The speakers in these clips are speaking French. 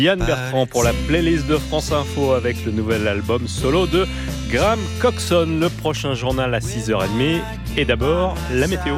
Yann Bertrand pour la playlist de France Info avec le nouvel album solo de Graham Coxon. Le prochain journal à 6h30 et d'abord la météo.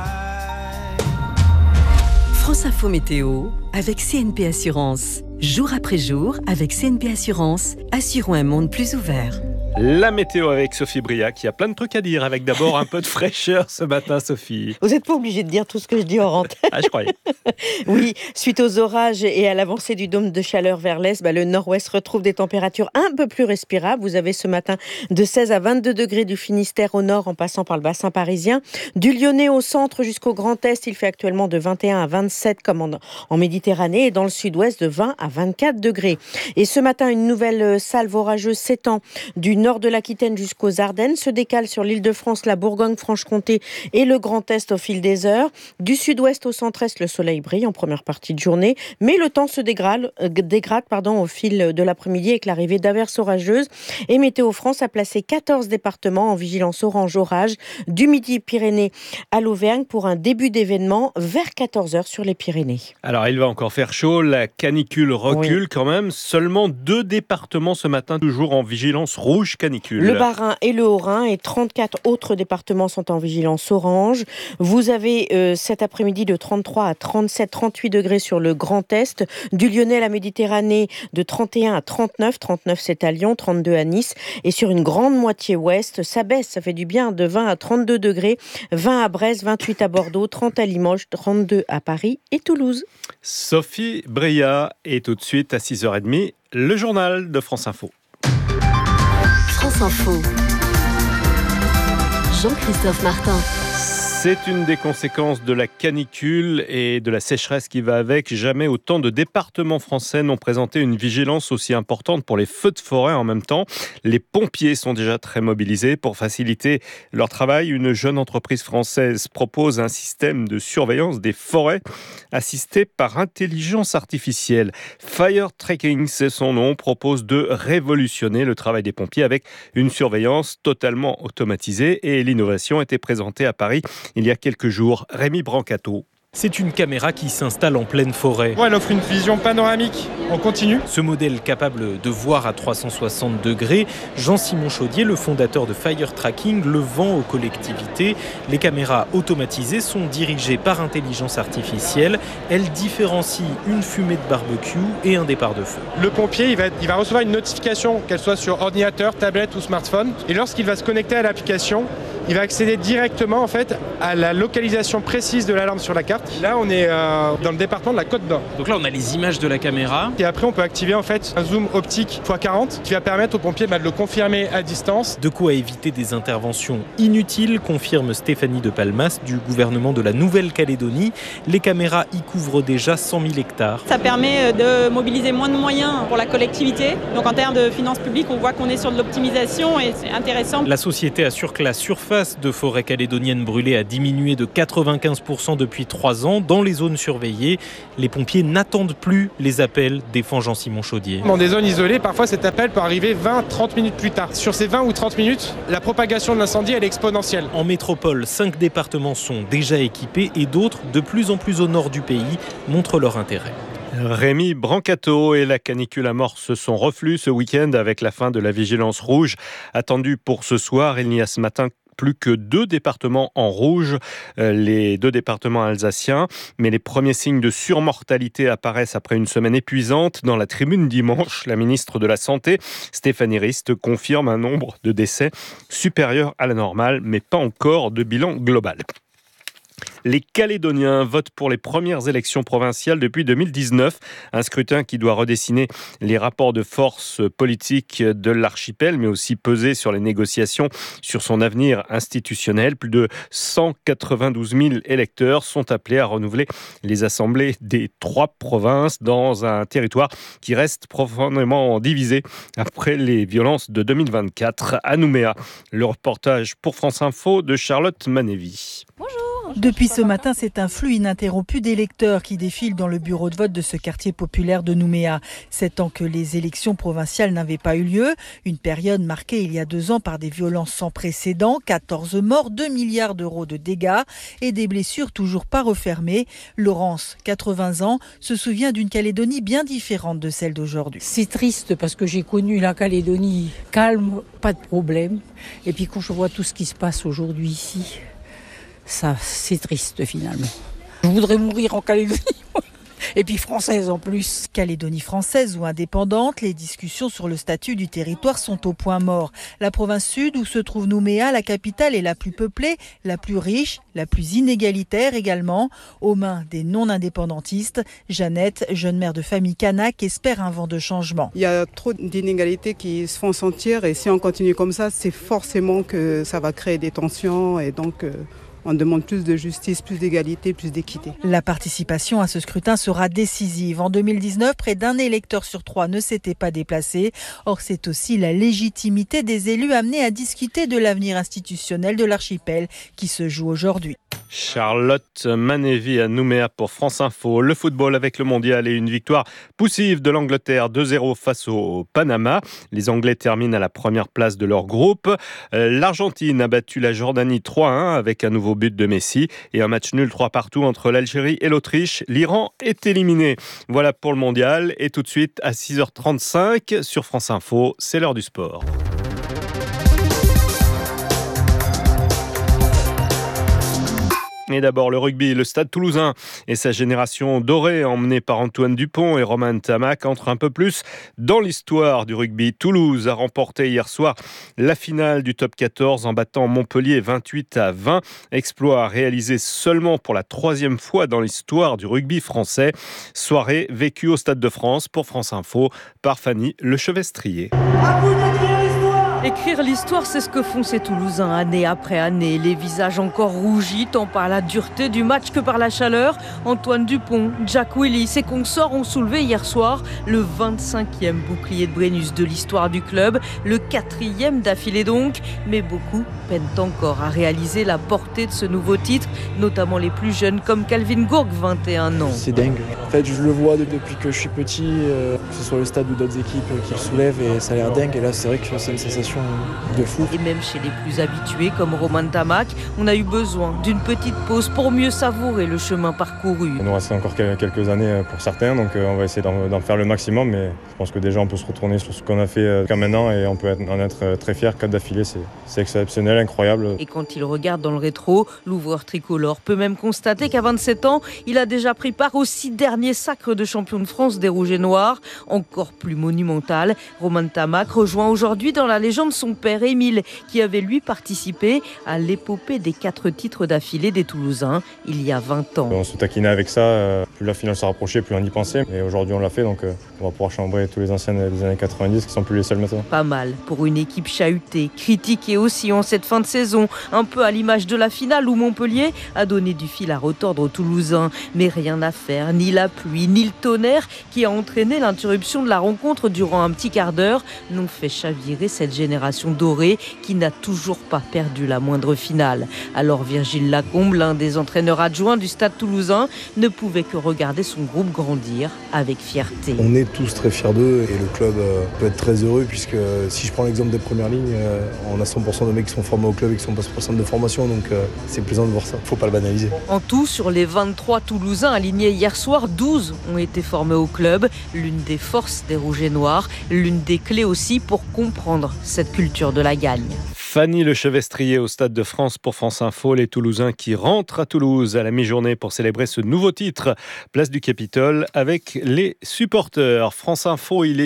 France Info Météo avec CNP Assurance. Jour après jour, avec CNP Assurance, assurons un monde plus ouvert. La météo avec Sophie Briac, qui a plein de trucs à dire, avec d'abord un peu de fraîcheur ce matin, Sophie. Vous n'êtes pas obligé de dire tout ce que je dis en antenne. Ah, je croyais. Oui, suite aux orages et à l'avancée du dôme de chaleur vers l'est, le nord-ouest retrouve des températures un peu plus respirables. Vous avez ce matin de 16 à 22 degrés du Finistère au nord en passant par le bassin parisien. Du Lyonnais au centre jusqu'au Grand Est, il fait actuellement de 21 à 27 comme en Méditerranée et dans le sud-ouest de 20 à 24 degrés. Et ce matin, une nouvelle salve orageuse s'étend du nord de l'Aquitaine jusqu'aux Ardennes, se décale sur l'Île-de-France, la Bourgogne-Franche-Comté et le Grand Est au fil des heures. Du sud-ouest au centre-est, le soleil brille en première partie de journée, mais le temps se dégrade au fil de l'après-midi avec l'arrivée d'averses orageuses. Et Météo France a placé 14 départements en vigilance orange orage, du Midi-Pyrénées à l'Auvergne pour un début d'événement vers 14h sur les Pyrénées. Alors, il va encore faire chaud, la canicule recule quand même. Seulement 2 départements ce matin, toujours en vigilance rouge canicule. Le Bas-Rhin et le Haut-Rhin et 34 autres départements sont en vigilance orange. Vous avez cet après-midi de 33 à 37, 38 degrés sur le Grand Est. Du Lyonnais à la Méditerranée de 31 à 39. 39 c'est à Lyon, 32 à Nice. Et sur une grande moitié ouest, ça baisse, ça fait du bien, de 20 à 32 degrés. 20 à Brest, 28 à Bordeaux, 30 à Limoges, 32 à Paris et Toulouse. Sophie Breillat est tout de suite à 6h30, le journal de France Info. France Info. Jean-Christophe Martin. C'est une des conséquences de la canicule et de la sécheresse qui va avec. Jamais autant de départements français n'ont présenté une vigilance aussi importante pour les feux de forêt en même temps. Les pompiers sont déjà très mobilisés. Pour faciliter leur travail, une jeune entreprise française propose un système de surveillance des forêts assisté par intelligence artificielle. Fire Tracking, c'est son nom, propose de révolutionner le travail des pompiers avec une surveillance totalement automatisée. Et l'innovation a été présentée à Paris il y a quelques jours. Rémi Brancato. C'est une caméra qui s'installe en pleine forêt. Elle offre une vision panoramique en continu. Ce modèle capable de voir à 360 degrés, Jean-Simon Chaudier, le fondateur de Fire Tracking, le vend aux collectivités. Les caméras automatisées sont dirigées par intelligence artificielle. Elles différencient une fumée de barbecue et un départ de feu. Le pompier, il va recevoir une notification, qu'elle soit sur ordinateur, tablette ou smartphone. Et lorsqu'il va se connecter à l'application, il va accéder directement à la localisation précise de l'alarme sur la carte. Là, on est dans le département de la Côte d'Or. Donc là, on a les images de la caméra. Et après, on peut activer un zoom optique x40 qui va permettre aux pompiers de le confirmer à distance. De quoi éviter des interventions inutiles, confirme Stéphanie de Palmas du gouvernement de la Nouvelle-Calédonie. Les caméras y couvrent déjà 100 000 hectares. Ça permet de mobiliser moins de moyens pour la collectivité. Donc en termes de finances publiques, on voit qu'on est sur de l'optimisation et c'est intéressant. La société assure que la surface de forêt calédonienne brûlée a diminué de 95% depuis 3 ans dans les zones surveillées. Les pompiers n'attendent plus les appels, défend Jean-Simon Chaudier. Dans des zones isolées, parfois cet appel peut arriver 20-30 minutes plus tard. Sur ces 20 ou 30 minutes, la propagation de l'incendie elle est exponentielle. En métropole, 5 départements sont déjà équipés et d'autres, de plus en plus au nord du pays, montrent leur intérêt. Rémi Brancato et la canicule amorce son reflux ce week-end avec la fin de la vigilance rouge attendue pour ce soir. Il n'y a ce matin plus que 2 départements en rouge, les 2 départements alsaciens. Mais les premiers signes de surmortalité apparaissent après une semaine épuisante. Dans la tribune dimanche, la ministre de la Santé, Stéphanie Rist, confirme un nombre de décès supérieur à la normale, mais pas encore de bilan global. Les Calédoniens votent pour les premières élections provinciales depuis 2019. Un scrutin qui doit redessiner les rapports de force politiques de l'archipel, mais aussi peser sur les négociations sur son avenir institutionnel. Plus de 192 000 électeurs sont appelés à renouveler les assemblées des 3 provinces dans un territoire qui reste profondément divisé après les violences de 2024 à Nouméa. Le reportage pour France Info de Charlotte Manévy. Bonjour. Depuis ce matin, c'est un flux ininterrompu d'électeurs qui défilent dans le bureau de vote de ce quartier populaire de Nouméa. 7 ans que les élections provinciales n'avaient pas eu lieu, une période marquée il y a 2 ans par des violences sans précédent, 14 morts, 2 milliards d'euros de dégâts et des blessures toujours pas refermées. Laurence, 80 ans, se souvient d'une Calédonie bien différente de celle d'aujourd'hui. C'est triste parce que j'ai connu la Calédonie calme, pas de problème. Et puis quand je vois tout ce qui se passe aujourd'hui ici, ça, c'est triste finalement. Je voudrais mourir en Calédonie. Et puis française en plus. Calédonie française ou indépendante, les discussions sur le statut du territoire sont au point mort. La province sud où se trouve Nouméa, la capitale, est la plus peuplée, la plus riche, la plus inégalitaire également. Aux mains des non-indépendantistes, Jeannette, jeune mère de famille kanak, espère un vent de changement. Il y a trop d'inégalités qui se font sentir et si on continue comme ça, c'est forcément que ça va créer des tensions et donc on demande plus de justice, plus d'égalité, plus d'équité. La participation à ce scrutin sera décisive. En 2019, près d'un électeur sur 3 ne s'était pas déplacé. Or, c'est aussi la légitimité des élus amenés à discuter de l'avenir institutionnel de l'archipel qui se joue aujourd'hui. Charlotte Manévy à Nouméa pour France Info. Le football avec le mondial et une victoire poussive de l'Angleterre 2-0 face au Panama. Les Anglais terminent à la première place de leur groupe. L'Argentine a battu la Jordanie 3-1 avec un nouveau but de Messi et un match nul 3-3 entre l'Algérie et l'Autriche. L'Iran est éliminé. Voilà pour le mondial. Et tout de suite à 6h35 sur France Info, c'est l'heure du sport. Et d'abord le rugby, le Stade Toulousain et sa génération dorée emmenée par Antoine Dupont et Romain Ntamack entre un peu plus dans l'histoire du rugby. Toulouse a remporté hier soir la finale du top 14 en battant Montpellier 28-20. Exploit réalisé seulement pour la 3e fois dans l'histoire du rugby français. Soirée vécue au Stade de France pour France Info par Fanny Lechevestrier. Écrire l'histoire, c'est ce que font ces Toulousains année après année. Les visages encore rougis, tant par la dureté du match que par la chaleur. Antoine Dupont, Jack Willis et consorts ont soulevé hier soir le 25e bouclier de Brennus de l'histoire du club, le 4e d'affilée donc. Mais beaucoup peinent encore à réaliser la portée de ce nouveau titre, notamment les plus jeunes comme Calvin Gourgue, 21 ans. C'est dingue. En fait, je le vois depuis que je suis petit, que ce soit le stade ou d'autres équipes qui le soulèvent et ça a l'air dingue. Et là, c'est vrai que c'est une sensation de fou. Et même chez les plus habitués comme Romain Ntamack, on a eu besoin d'une petite pause pour mieux savourer le chemin parcouru. Il nous reste encore quelques années pour certains, donc on va essayer d'en faire le maximum, mais je pense que déjà on peut se retourner sur ce qu'on a fait jusqu'à maintenant et on peut en être très fiers. 4 d'affilée, c'est exceptionnel, incroyable. Et quand il regarde dans le rétro, l'ouvreur tricolore peut même constater qu'à 27 ans, il a déjà pris part aux 6 derniers sacres de champion de France des Rouges et Noirs. Encore plus monumental, Romain Ntamack rejoint aujourd'hui dans la légende son père Émile, qui avait lui participé à l'épopée des 4 titres d'affilée des Toulousains il y a 20 ans. On se taquinait avec ça, plus la finale se rapprochait, plus on y pensait. Et aujourd'hui on l'a fait, donc on va pouvoir chambrer tous les anciens des années 90 qui sont plus les seuls maintenant. Pas mal pour une équipe chahutée, critiquée aussi en cette fin de saison, un peu à l'image de la finale où Montpellier a donné du fil à retordre aux Toulousains. Mais rien à faire, ni la pluie, ni le tonnerre qui a entraîné l'interruption de la rencontre durant un petit quart d'heure n'ont fait chavirer cette génération dorée qui n'a toujours pas perdu la moindre finale. Alors Virgile Lacombe, l'un des entraîneurs adjoints du Stade Toulousain, ne pouvait que regarder son groupe grandir avec fierté. On est tous très fiers d'eux et le club peut être très heureux puisque si je prends l'exemple des premières lignes, on a 100% de mecs qui sont formés au club et qui sont pas sur centre de formation, donc c'est plaisant de voir ça. Faut pas le banaliser. En tout, sur les 23 Toulousains alignés hier soir, 12 ont été formés au club, l'une des forces des Rouges et Noirs, l'une des clés aussi pour comprendre cette culture de la gagne. Fanny Lechevestrier au Stade de France pour France Info. Les Toulousains qui rentrent à Toulouse à la mi-journée pour célébrer ce nouveau titre. Place du Capitole avec les supporters. France Info, il est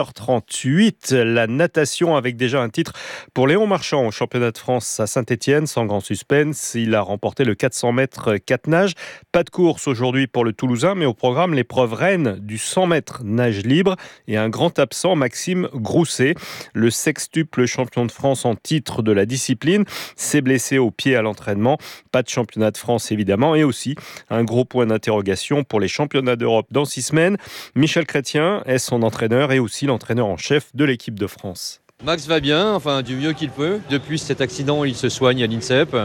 6h38. La natation avec déjà un titre pour Léon Marchand au championnat de France à Saint-Étienne. Sans grand suspense, il a remporté le 400 mètres 4 nages. Pas de course aujourd'hui pour le Toulousain, mais au programme l'épreuve reine du 100 mètres nage libre et un grand absent, Maxime Grousset. Le sextuple champion de France en titre de la discipline s'est blessé au pied à l'entraînement. Pas de championnat de France évidemment et aussi un gros point d'interrogation pour les championnats d'Europe dans 6 semaines. Michel Chrétien est son entraîneur et aussi l'entraîneur en chef de l'équipe de France. Max va bien, enfin du mieux qu'il peut. Depuis cet accident, il se soigne à l'INSEP.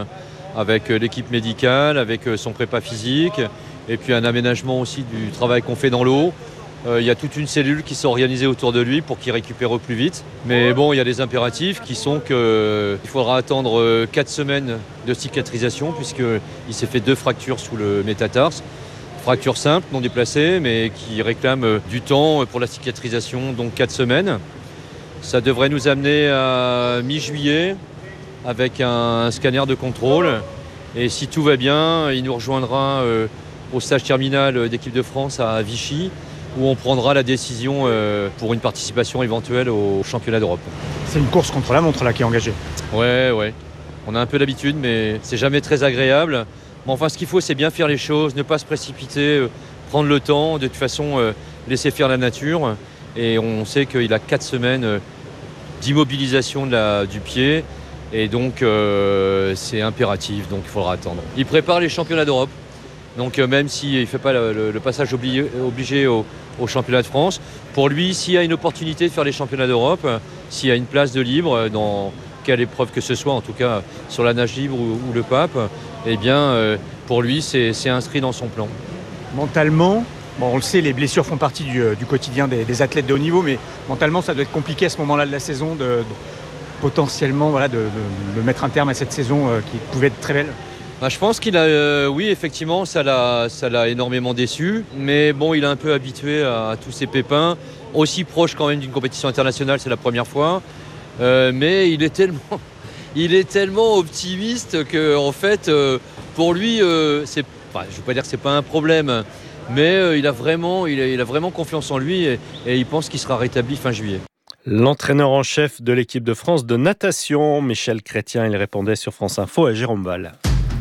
avec l'équipe médicale, avec son prépa physique, et puis un aménagement aussi du travail qu'on fait dans l'eau. Il y a toute une cellule qui s'est organisée autour de lui pour qu'il récupère au plus vite. Mais bon, il y a des impératifs qui sont qu'il faudra attendre 4 semaines de cicatrisation, puisqu'il s'est fait 2 fractures sous le métatarse. Fracture simple, non déplacée, mais qui réclame du temps pour la cicatrisation, donc 4 semaines. Ça devrait nous amener à mi-juillet avec un scanner de contrôle. Et si tout va bien, il nous rejoindra au stage terminal d'équipe de France à Vichy, où on prendra la décision pour une participation éventuelle au championnat d'Europe. C'est une course contre la montre là qui est engagée. Ouais. On a un peu d'habitude, mais c'est jamais très agréable. Mais enfin, ce qu'il faut, c'est bien faire les choses, ne pas se précipiter, prendre le temps, de toute façon, laisser faire la nature. Et on sait qu'il a 4 semaines d'immobilisation du pied. Et donc, c'est impératif, donc il faudra attendre. Il prépare les championnats d'Europe. Donc même s'il ne fait pas le passage obligé au championnat de France, pour lui, s'il y a une opportunité de faire les championnats d'Europe, s'il y a une place de libre, dans quelle épreuve que ce soit, en tout cas sur la nage libre ou le pape, eh bien pour lui, c'est inscrit dans son plan. Mentalement, on le sait, les blessures font partie du quotidien des athlètes de haut niveau, mais mentalement, ça doit être compliqué à ce moment-là de la saison de potentiellement de mettre un terme à cette saison qui pouvait être très belle. Je pense qu'il a, oui, effectivement, ça l'a énormément déçu. Mais bon, il est un peu habitué à tous ces pépins. Aussi proche quand même d'une compétition internationale, c'est la première fois. Mais il est tellement optimiste que, en fait, pour lui, je ne veux pas dire que c'est pas un problème, mais il a vraiment confiance en lui et il pense qu'il sera rétabli fin juillet. L'entraîneur en chef de l'équipe de France de natation, Michel Chrétien, il répondait sur France Info à Jérôme Val.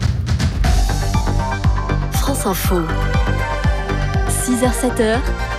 France Info, 6h-7h,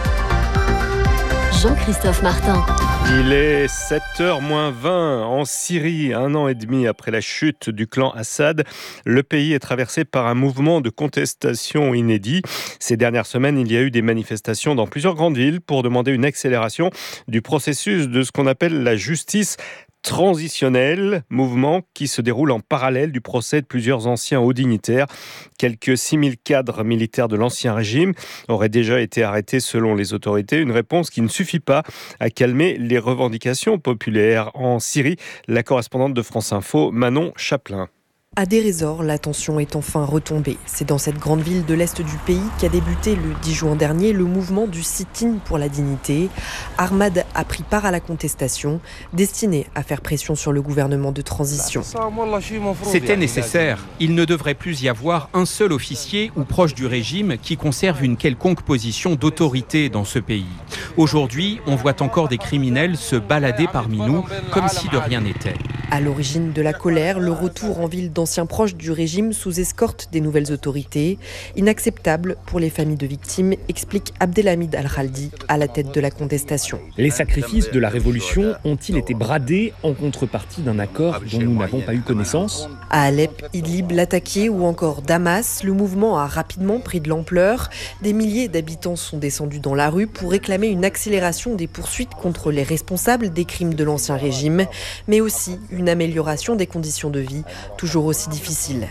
Jean-Christophe Martin. Il est 7h-20 en Syrie, 1 an et demi après la chute du clan Assad. Le pays est traversé par un mouvement de contestation inédit. Ces dernières semaines, il y a eu des manifestations dans plusieurs grandes villes pour demander une accélération du processus de ce qu'on appelle la justice transitionnel, mouvement qui se déroule en parallèle du procès de plusieurs anciens hauts dignitaires. Quelques 6000 cadres militaires de l'ancien régime auraient déjà été arrêtés selon les autorités. Une réponse qui ne suffit pas à calmer les revendications populaires. En Syrie, la correspondante de France Info, Manon Chaplin. À Deir ez-Zor, la tension est enfin retombée. C'est dans cette grande ville de l'Est du pays qu'a débuté le 10 juin dernier le mouvement du sit-in pour la dignité. Ahmad a pris part à la contestation, destinée à faire pression sur le gouvernement de transition. C'était nécessaire. Il ne devrait plus y avoir un seul officier ou proche du régime qui conserve une quelconque position d'autorité dans ce pays. Aujourd'hui, on voit encore des criminels se balader parmi nous comme si de rien n'était. À l'origine de la colère, le retour en ville d'anciens proches du régime sous escorte des nouvelles autorités. Inacceptable pour les familles de victimes, explique Abdelhamid Al-Khaldi, à la tête de la contestation. Les sacrifices de la révolution ont-ils été bradés en contrepartie d'un accord dont nous n'avons pas eu connaissance ? À Alep, Idlib, Latakia ou encore Damas, le mouvement a rapidement pris de l'ampleur. Des milliers d'habitants sont descendus dans la rue pour réclamer une accélération des poursuites contre les responsables des crimes de l'ancien régime, mais aussi une amélioration des conditions de vie, toujours aussi difficiles.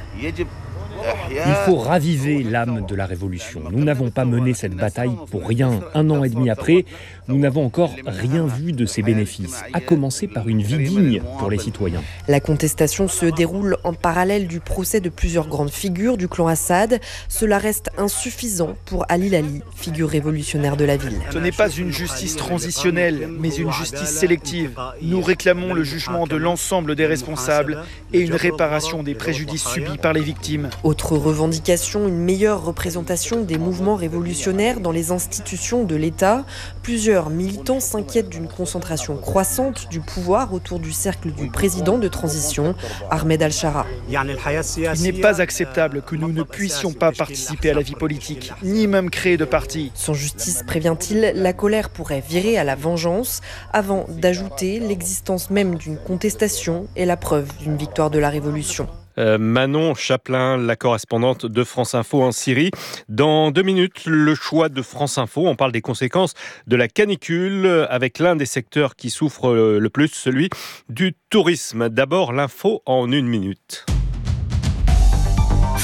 Il faut raviver l'âme de la révolution. Nous n'avons pas mené cette bataille pour rien. 1 an et demi après, nous n'avons encore rien vu de ses bénéfices, à commencer par une vie digne pour les citoyens. La contestation se déroule en parallèle du procès de plusieurs grandes figures du clan Assad. Cela reste insuffisant pour Ali Lali, figure révolutionnaire de la ville. Ce n'est pas une justice transitionnelle, mais une justice sélective. Nous réclamons le jugement de l'ensemble des responsables et une réparation des préjudices subis par les victimes. Autre revendication, une meilleure représentation des mouvements révolutionnaires dans les institutions de l'État. Plusieurs militants s'inquiètent d'une concentration croissante du pouvoir autour du cercle du président de transition, Ahmed Al-Shara. Il n'est pas acceptable que nous ne puissions pas participer à la vie politique, ni même créer de parti. Sans justice, prévient-il, la colère pourrait virer à la vengeance, avant d'ajouter l'existence même d'une contestation et la preuve d'une victoire de la révolution. Manon Chaplin, la correspondante de France Info en Syrie. Dans 2 minutes, le choix de France Info. On parle des conséquences de la canicule avec l'un des secteurs qui souffre le plus, celui du tourisme. D'abord, l'info en 1 minute.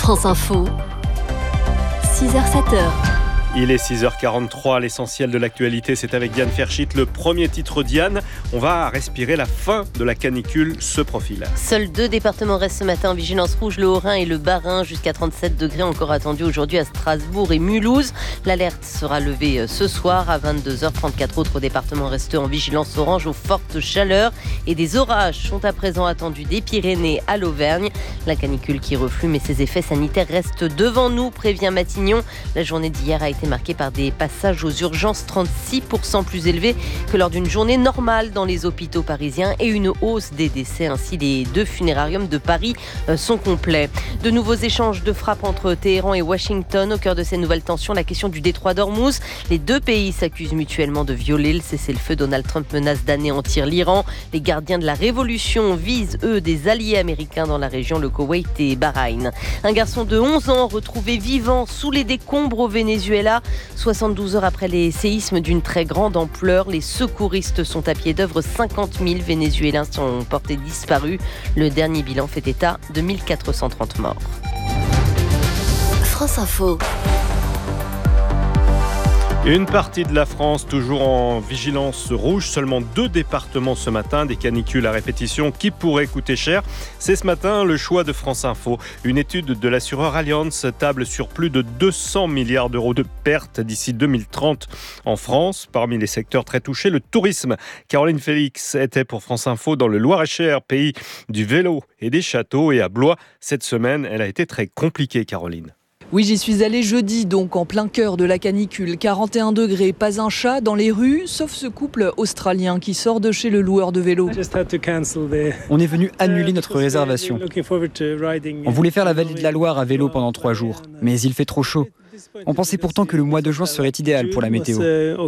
France Info, 6h-7h. Il est 6h43, l'essentiel de l'actualité, c'est avec Diane Ferchit. Le premier titre, Diane, on va respirer la fin de la canicule se profile. Seuls 2 départements restent ce matin en vigilance rouge, le Haut-Rhin et le Bas-Rhin, jusqu'à 37 degrés encore attendus aujourd'hui à Strasbourg et Mulhouse. L'alerte sera levée ce soir à 22h. 34 autres départements restent en vigilance orange aux fortes chaleurs et des orages sont à présent attendus des Pyrénées à l'Auvergne. La canicule qui reflue, mais ses effets sanitaires restent devant nous, prévient Matignon. La journée d'hier a été marquée par des passages aux urgences 36% plus élevés que lors d'une journée normale dans les hôpitaux parisiens et une hausse des décès. Ainsi, les 2 funérariums de Paris sont complets. De nouveaux échanges de frappes entre Téhéran et Washington. Au cœur de ces nouvelles tensions, la question du détroit d'Ormuz. Les 2 pays s'accusent mutuellement de violer le cessez-le-feu. Donald Trump menace d'anéantir l'Iran. Les gardiens de la révolution visent, eux, des alliés américains dans la région, le Koweït et Bahreïn. Un garçon de 11 ans retrouvé vivant sous les décombres au Venezuela. 72 heures après les séismes d'une très grande ampleur, les secouristes sont à pied d'œuvre. 50 000 Vénézuéliens sont portés disparus. Le dernier bilan fait état de 1430 morts. France Info. Une partie de la France toujours en vigilance rouge, seulement 2 départements ce matin, des canicules à répétition qui pourraient coûter cher. C'est ce matin le choix de France Info. Une étude de l'assureur Allianz table sur plus de 200 milliards d'euros de pertes d'ici 2030 en France. Parmi les secteurs très touchés, le tourisme. Caroline Félix était pour France Info dans le Loir-et-Cher, pays du vélo et des châteaux. Et à Blois, cette semaine, elle a été très compliquée, Caroline. Oui, j'y suis allée jeudi, donc en plein cœur de la canicule. 41 degrés, pas un chat dans les rues, sauf ce couple australien qui sort de chez le loueur de vélo. On est venu annuler notre réservation. On voulait faire la vallée de la Loire à vélo pendant 3 jours, mais il fait trop chaud. On pensait pourtant que le mois de juin serait idéal pour la météo.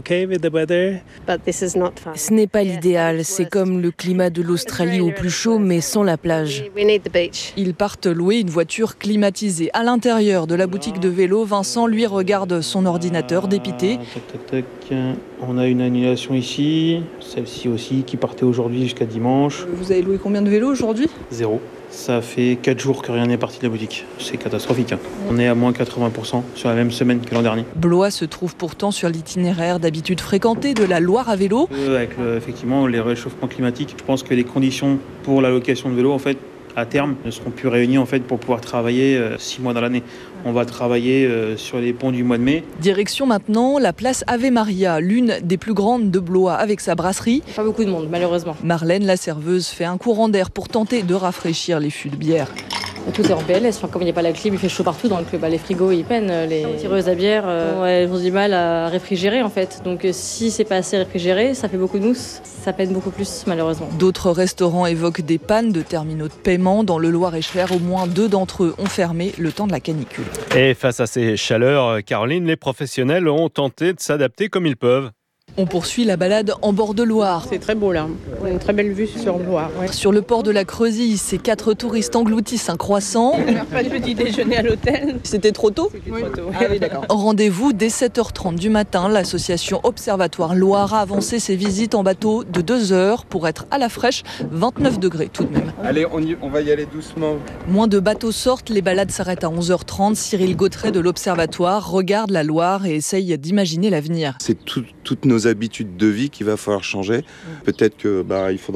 Ce n'est pas l'idéal, c'est comme le climat de l'Australie au plus chaud, mais sans la plage. Ils partent louer une voiture climatisée. À l'intérieur de la boutique de vélo, Vincent, lui, regarde son ordinateur dépité. On a une annulation ici, celle-ci aussi qui partait aujourd'hui jusqu'à dimanche. Vous avez loué combien de vélos aujourd'hui ? 0. Ça fait 4 jours que rien n'est parti de la boutique. C'est catastrophique. On est à moins 80% sur la même semaine que l'an dernier. Blois se trouve pourtant sur l'itinéraire d'habitude fréquenté de la Loire à vélo. Avec effectivement les réchauffements climatiques, je pense que les conditions pour la location de vélo, en fait, à terme, ne seront plus réunies en fait, pour pouvoir travailler 6 mois dans l'année. On va travailler sur les ponts du mois de mai. Direction maintenant la place Ave Maria, l'une des plus grandes de Blois, avec sa brasserie. Pas beaucoup de monde, malheureusement. Marlène, la serveuse, fait un courant d'air pour tenter de rafraîchir les fûts de bière. Tout est en PLS, comme il n'y a pas la clim, il fait chaut partout, donc les frigos ils peinent, les tireuses à bière elles ont du mal à réfrigérer en fait. Donc si c'est pas assez réfrigéré, ça fait beaucoup de mousse, ça peine beaucoup plus malheureusement. D'autres restaurants évoquent des pannes de terminaux de paiement. Dans le Loir-et-Cher, au moins 2 d'entre eux ont fermé le temps de la canicule. Et face à ces chaleurs, Caroline, les professionnels ont tenté de s'adapter comme ils peuvent. On poursuit la balade en bord de Loire. C'est très beau là, on a une très belle vue sur Loire. Ouais. Sur le port de la Creusille, ces 4 touristes engloutissent un croissant. Pas de petit déjeuner à l'hôtel. C'était trop tôt ? Oui. Trop tôt. Ah oui, d'accord. Rendez-vous dès 7h30 du matin. L'association Observatoire Loire a avancé ses visites en bateau de 2 heures pour être à la fraîche, 29 degrés tout de même. Allez, on va y aller doucement. Moins de bateaux sortent, les balades s'arrêtent à 11h30. Cyril Gautret de l'Observatoire regarde la Loire et essaye d'imaginer l'avenir. C'est toutes nos habitudes de vie qu'il va falloir changer. Peut-être que il faudra